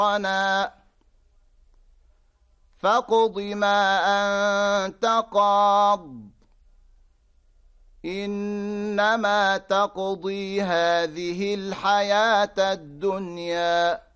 فاقض ما أنت قاض إنما تقضي هذه الحياة الدنيا.